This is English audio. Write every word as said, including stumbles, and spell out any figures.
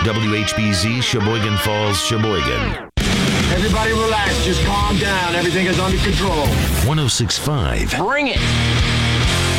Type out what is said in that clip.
W H B Z, Sheboygan Falls, Sheboygan. Everybody relax, just calm down. Everything is under control. one oh six point five. Bring it!